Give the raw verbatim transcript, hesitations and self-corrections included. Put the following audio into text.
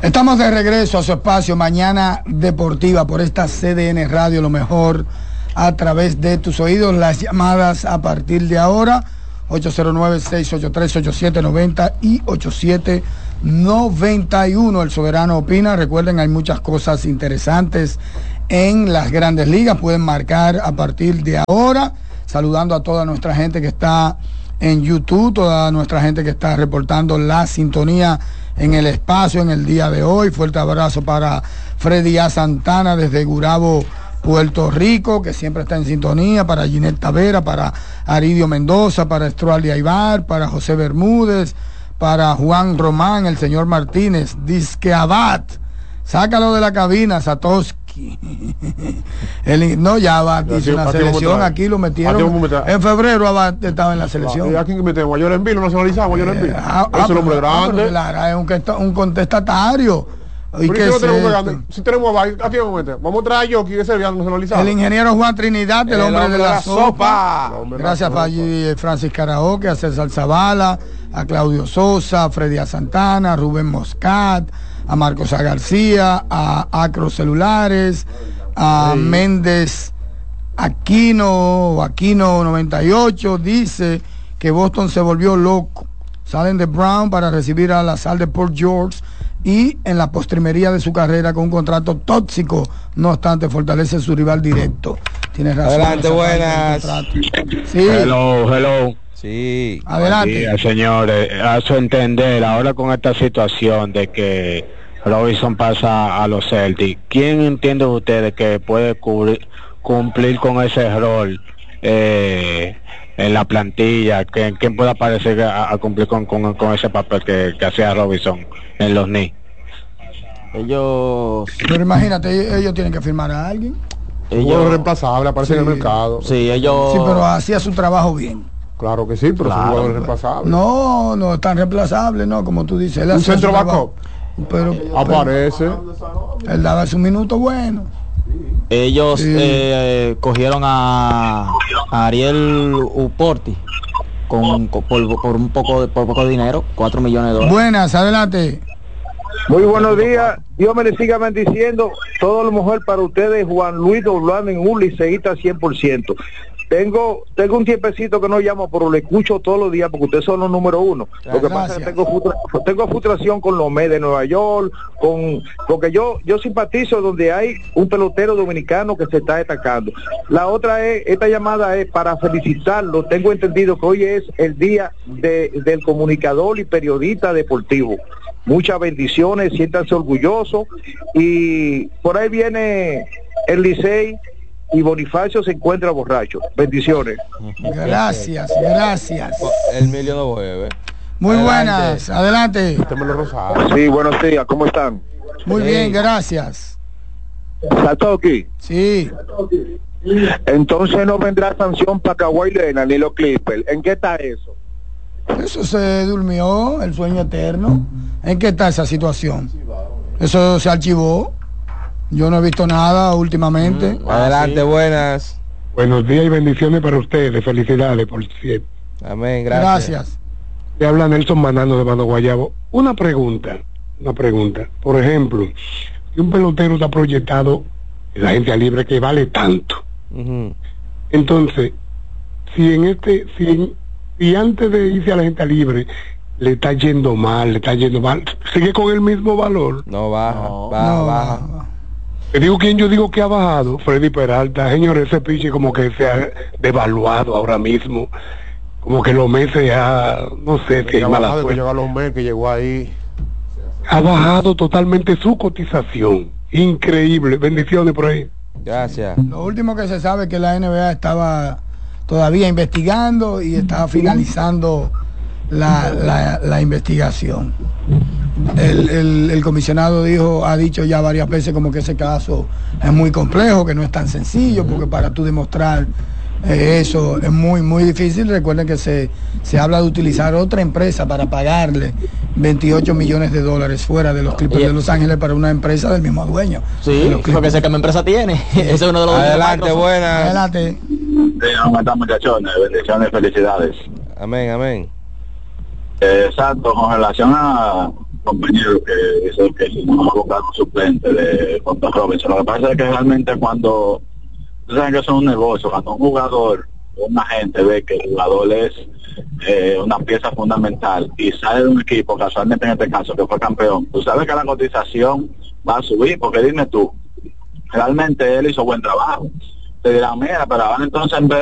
Estamos de regreso a su espacio Mañana Deportiva por esta C D N Radio, lo mejor a través de tus oídos. Las llamadas a partir de ahora, ocho cero nueve, seis ocho tres, ocho siete nueve cero y ocho siete nueve uno. El Soberano opina. Recuerden, hay muchas cosas interesantes en las grandes ligas. Pueden marcar a partir de ahora, saludando a toda nuestra gente que está en YouTube, toda nuestra gente que está reportando la sintonía en el espacio en el día de hoy. Fuerte abrazo para Freddy A. Santana desde Gurabo, Puerto Rico, que siempre está en sintonía, para Ginette Tavera, para Aridio Mendoza, para Estrualdi Aybar, para José Bermúdez, para Juan Román, el señor Martínez, Disque Abad, sácalo de la cabina, Satoshi. El, no, ya Abad hizo una selección, aquí lo metieron en febrero. Abad estaba en la selección. ¿Y a quién metemos? ¿A Lloren Vilo nacionalizamos? ¿A Lloren Vilo? Ah, ah, es un hombre grande. Claro, es un, un contestatario. ¿Y qué si, es tenemos grande, si tenemos a Abad, ¿a quién vamos a meter? Vamos a traer a Yoki, ese es nacionalizado. El ingeniero Juan Trinidad, el, el hombre, hombre de la, la sopa. sopa. Hombre Gracias la a sopa. Francis Karaoke, a César Zavala, a Claudio Sosa, a Freddy A. Santana, a Rubén Moscat, a Marcos A. García, a Acro Celulares, a sí. Méndez Aquino, Aquino noventa y ocho, dice que Boston se volvió loco. Salen de Brown para recibir a la sal de Port George y en la postrimería de su carrera con un contrato tóxico, no obstante fortalece su rival directo. Tienes razón. Adelante, buenas. Sí. Hello, hello. Sí. Adelante. Día, señores, a su entender, ahora con esta situación de que Robinson pasa a los Celtics, ¿quién entiende ustedes que puede cubrir, cumplir con ese rol eh, en la plantilla? ¿Quién, quién puede aparecer a, a cumplir con, con, con ese papel que, que hacía Robinson en los Knicks? Ellos... Pero imagínate, ellos tienen que firmar a alguien. Ellos reemplazable, aparece sí. en el mercado. Sí, ellos... Sí, pero hacía su trabajo bien. Claro que sí, pero claro, son jugadores reemplazables. No, no están reemplazables, no, como tú dices. Él un centro backup. Pero aparece. Pero, él daba su minuto bueno. Ellos sí. eh, cogieron a, a Ariel Uporti con, con por, por un poco de, por poco de dinero, cuatro millones de dólares. Buenas, adelante. Muy buenos días, Dios me le siga bendiciendo. Todo lo mejor para ustedes, Juan Luis Doblán, en un liceísta cien por ciento. Tengo tengo un tiempecito que no llamo, pero lo escucho todos los días porque ustedes son los número uno. Lo que pasa es que tengo, frutra, tengo frustración con los Mets de Nueva York, con porque yo yo simpatizo donde hay un pelotero dominicano que se está destacando. La otra es, esta llamada es para felicitarlo. Tengo entendido que hoy es el día de, del comunicador y periodista deportivo. Muchas bendiciones, siéntanse orgullosos. Y por ahí viene el Licey y Bonifacio se encuentra borracho. Bendiciones. Gracias, gracias. El Emilio no vuelve. Muy buenas, adelante. Sí, buenos días, ¿cómo están? Muy sí. bien, gracias. Satoki. Sí. Entonces no vendrá sanción para Kawhi Leonard ni los Clippers. ¿En qué está eso? Eso se durmió, el sueño eterno. ¿En qué está esa situación? Eso se archivó. Yo no he visto nada últimamente. Mm, adelante, buenas. Buenos días y bendiciones para ustedes. Felicidades, por cierto. Amén, gracias. Gracias. Le habla Nelson Manando de Mano Guayabo. Una pregunta, una pregunta. Por ejemplo, si un pelotero está proyectado en la agencia libre que vale tanto, uh-huh. entonces, si en este, si, en, si antes de irse a la agencia libre le está yendo mal, le está yendo mal, ¿sigue con el mismo valor? No, baja, no, baja, no, baja. baja. Te digo quién yo digo que ha bajado, Freddy Peralta. Señores, ese piche como que se ha devaluado ahora mismo, como que los meses ya, no sé si hay mala suerte. Que llegó a los meses, que llegó ahí. Ha bajado totalmente su cotización, increíble. Bendiciones por ahí. Gracias. Lo último que se sabe es que la N B A estaba todavía investigando y estaba finalizando la, la, la investigación. El, el, el comisionado dijo, ha dicho ya varias veces como que ese caso es muy complejo, que no es tan sencillo, porque para tú demostrar eh, eso es muy muy difícil. Recuerden que se, se habla de utilizar otra empresa para pagarle veintiocho millones de dólares fuera de los Clippers de Los Ángeles para una empresa del mismo dueño. Sí, porque sé que mi empresa tiene. Ese es uno de los... Adelante, buenas. Adelante. Sí, ¿cómo están, muchachones? Bendiciones, felicidades. Amén, amén. Eh, exacto, con relación a compañero que dice que es un abogado suplente de Contra Robinson. Lo que pasa es que realmente cuando, ustedes saben que eso es un negocio, cuando un jugador, un agente ve que el jugador es eh, una pieza fundamental y sale de un equipo, casualmente en este caso que fue campeón, tú sabes que la cotización va a subir, porque dime tú, realmente él hizo buen trabajo. Te dirán, mira, pero ahora entonces en vez